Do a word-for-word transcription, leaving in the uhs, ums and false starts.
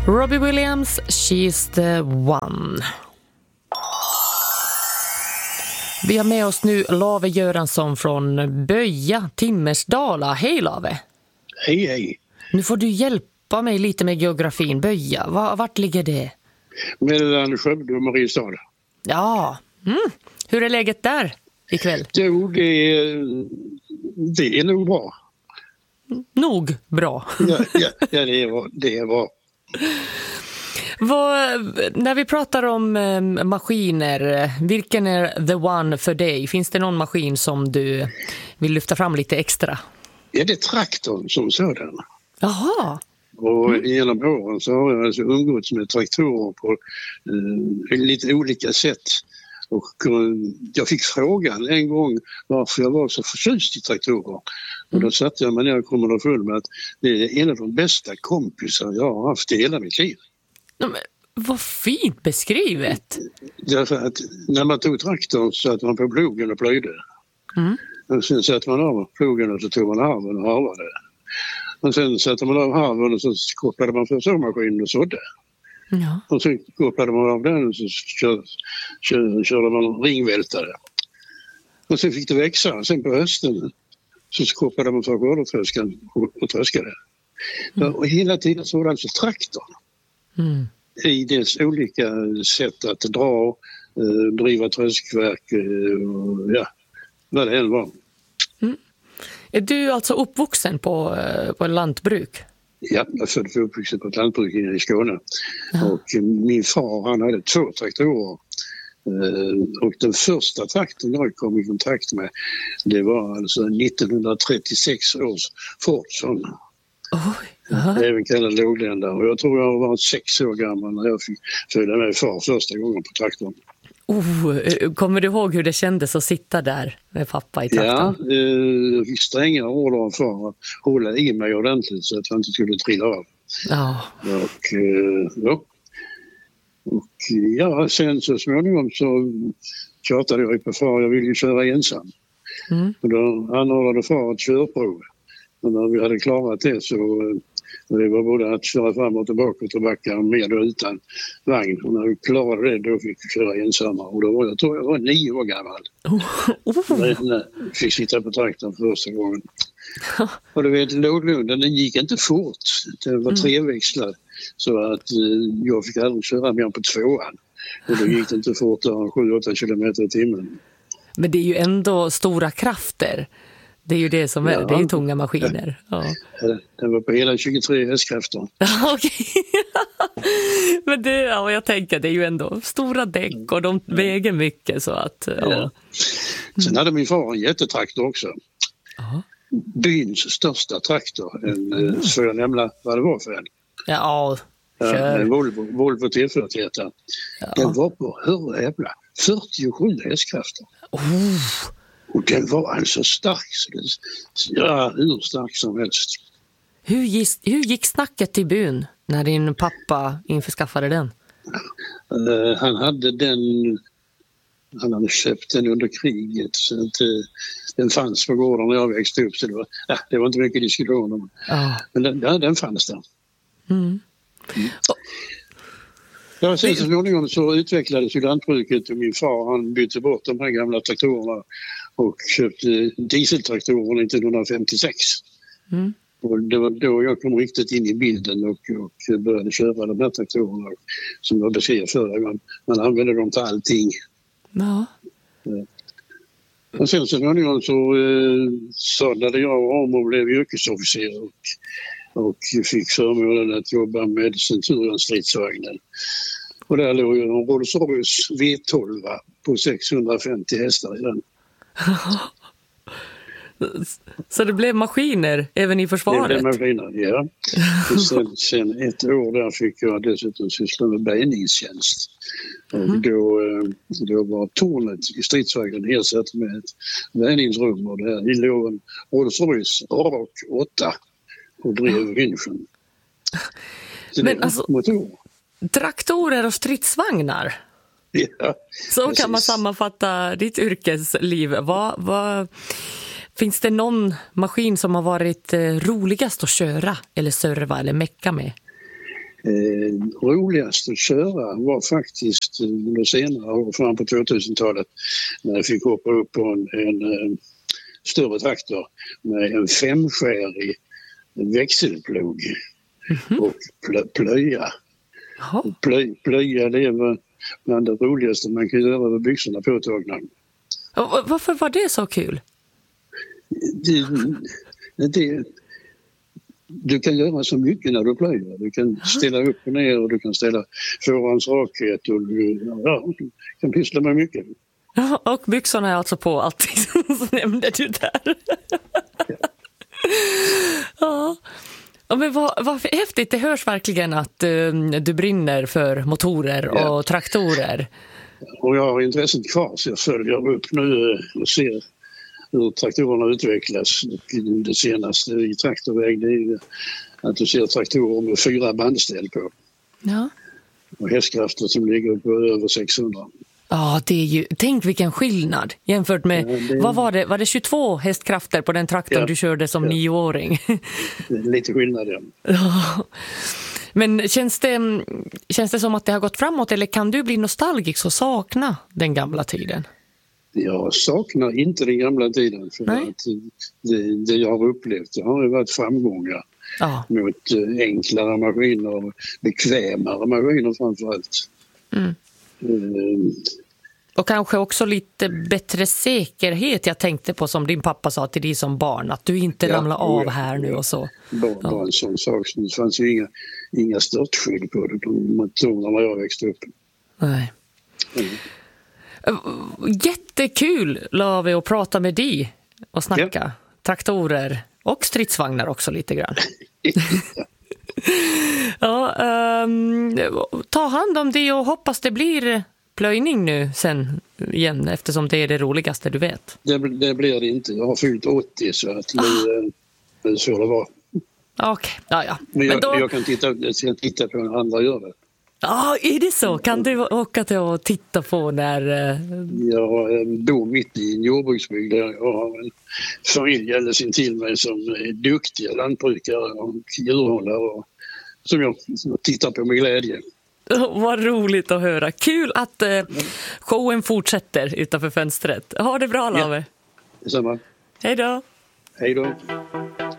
Robbie Williams, She's the One. Vi har med oss nu Lave Göransson från Böja, Timmersdala. Hej Lave! Hej hej! Nu får du hjälpa mig lite med geografin. Böja, vart ligger det? Mellan Skövde och Mariestad. Ja, mm. Hur är läget där ikväll? Jo, det är, det är nog bra. Nog bra. Ja, ja, ja det är bra. Det är bra. Vad, när vi pratar om eh, maskiner, vilken är the one för dig? Finns det någon maskin som du vill lyfta fram lite extra? Ja, det är traktorn som sådan. Jaha. Och mm. genom åren så har jag alltså umgåtts med traktorer på eh, lite olika sätt. Och eh, jag fick frågan en gång varför jag var så förtjust i traktorer. Och då satte jag mig ner och kom full med att det är en av de bästa kompisar jag har haft i hela mitt liv. Men, vad fint beskrivet! Därför att när man tog traktorn så satt man på plogen och plöjde. Mm. Och sen satte man av plogen och så tog man harven och harvade. Och sen satte man av harven och så kopplade man för såmaskinen och sådde. Ja. Och sen kopplade man av den och så kör, kör, körde man ringvältare. Och sen fick det växa. Sen på hösten så kopplade man för skördetröskan och tröskade. Mm. Och hela tiden så var det alltså traktorn. Mm. I dess olika sätt att dra, eh, driva tröskverk, eh, ja, vad det än var. Mm. Är du alltså uppvuxen på, eh, på en lantbruk? Ja, jag föddes uppvuxen på ett lantbruk i Skåne. Ja. Och min far, han hade två traktorer. Eh, och den första traktorn jag kom i kontakt med, det var alltså nittonhundratrettiosex års Fordson. Oj. Även kallad lågländare. Och jag tror jag var sex år gammal när jag fick följa med far första gången på traktorn. Oh, kommer du ihåg hur det kändes att sitta där med pappa i traktorn? Ja, eh, jag fick stränga order av far att hålla i mig ordentligt så att jag inte skulle trilla av. Ja. Och, eh, ja. Och ja, sen så småningom så tjatade jag på far, jag ville ju köra ensam. Mm. Och då anordnade far ett körprov. Och när vi hade klarat det så det var både att köra fram och tillbaka och tillbaka med och utan vagn. Och när vi klarade det då fick vi köra ensamma. Och då var jag, tror jag var nio år gammal. Oh. Oh. När jag fick sitta på traktorn första gången. Och du vet, låglunden den gick inte fort. Den var mm. treväxlad. Så att eh, jag fick aldrig köra mer på tvåan. Och då gick det inte fortare än sju åtta kilometer i timmen. Men det är ju ändå stora krafter. Det är ju det som är, ja. Det är tunga maskiner. Ja. Ja, den var på hela tjugotre hästkrafter. Okej. Men det, ja, jag tänker det är ju ändå stora däck och de ja. väger mycket så att... Ja. Ja. Sen hade min far en jättetraktor också. Aha. Byns största traktor. En, mm. Så jag nämna vad det var för en. Ja, ja en Volvo, Volvo T fyrtioett. Ja. Den var på, hör jävla, fyrtiosju hästkrafter. Oh. Och den var alltså stark, ja, hur stark som helst. Hur gick, hur gick snacket till byn när din pappa införskaffade den? Uh, han hade den, han hade köpt den under kriget så att, uh, den fanns på gården när jag växte upp så det var, ja, det var inte mycket diskussion om. Oh. Men den, ja, den fanns där. Mm. Mm. Oh. Ja, sen så småningom så utvecklades ju lantbruket och min far han bytte bort de här gamla traktorerna och köpte dieseltraktorer nittonhundrafemtiosex. Mm. Och det var då jag kom riktigt in i bilden och, och började köra de här traktorerna som jag beskrev förra gången. Man använde dem till allting. Ja. Ja. Och sen så småningom så eh, sadlade jag om och blev yrkesofficer och, och fick förmånen att jobba med Centurion-stridsvagnen. Och där låg en Rolls-Royce V tolv på sexhundrafemtio hästar i den. Så det blev maskiner även i försvaret? Det blev maskiner, ja. Och sen, sen ett år där fick jag dessutom syssla med bärgningstjänst. Mm. Och då, då var tornet i stridsvagnen ersatt med ett bärgningsrum och där låg en Rolls-Royce Arak åtta och drev vinschen. Men alltså, motor. Traktorer och stridsvagnar? Ja, så precis. Kan man sammanfatta ditt yrkesliv. Vad, vad, finns det någon maskin som har varit roligast att köra eller serva eller mecka med? Eh, roligast att köra var faktiskt under senare år, fram på tvåtusentalet, när jag fick hoppa upp på en, en, en större traktor med en femskärig växelplog mm-hmm. och plö, plöja. Plö, plöja, det var bland det roligaste man kan göra med byxorna påtagna. Och varför var det så kul? Det, det, du kan göra så mycket när du plöjer. Du kan ställa upp och ner och du kan ställa fårans rakhet och du, ja, du kan pyssla med mycket. Ja, och byxorna är alltså på allting som nämnde du där. Ja. Ja. Ja, men vad, vad häftigt, det hörs verkligen att uh, du brinner för motorer och ja. traktorer. Och jag har intresset kvar så jag följer upp nu och ser hur traktorerna utvecklas. Det senaste i traktorväg det är att du ser traktorer med fyra bandställ på. Ja. Och hästkrafter som ligger på över sexhundra. Ja, det är ju, tänk vilken skillnad jämfört med, ja, det, vad var det, var det tjugotvå hästkrafter på den traktorn ja, du körde som ja. nioåring? Det är lite skillnad, ja. Ja. Men känns det, känns det som att det har gått framåt eller kan du bli nostalgisk och sakna den gamla tiden? Jag saknar inte den gamla tiden för Nej. att det, det jag har upplevt det har ju varit framgångar ja. mot enklare maskiner och bekvämare maskiner framförallt. Mm. Mm. Och kanske också lite bättre säkerhet. Jag tänkte på som din pappa sa till dig som barn att du inte ja, ramlar av ja, här nu och så. Bara, ja. bara en sån sak. Det fanns ju inga, inga störtskydd på det. De tog när jag växte upp. Nej. Mm. Jättekul, Lavi, att prata med dig och snacka. Ja. Traktorer och stridsvagnar också lite grann. Ja, um, ta hand om det och hoppas det blir plöjning nu sen igen eftersom det är det roligaste du vet. Det, det blir det inte. Jag har fyllt åttio så att nu, ah. nu så det var. Okej, okay. ja, ja. Men, jag, Men då... jag, kan titta, jag kan titta på när andra gör det. Ja, ah, är det så? Kan du åka till och titta på när... Uh... Jag bor mitt i en jordbruksbygd där jag har en familj alldeles intill mig som är duktiga lantbrukare och djurhållare och som jag tittar på med glädje. Oh, vad roligt att höra. Kul att uh, showen fortsätter utanför fönstret. Ha det bra, Lavi. Ja, detsamma. Hej då. Hej då.